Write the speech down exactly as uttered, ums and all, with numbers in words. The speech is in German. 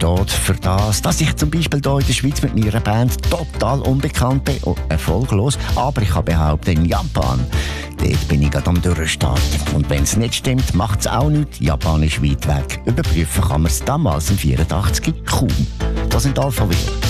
steht für das, dass ich zum Beispiel hier in der Schweiz mit meiner Band total unbekannt bin und erfolglos. Aber ich kann behaupten, in Japan, dort bin ich gerade am Durchstarten. Und wenn es nicht stimmt, macht es auch nichts. Japan ist weit weg. Überprüfen kann man es damals im vierundachtzig kaum. Das sind Alphaville.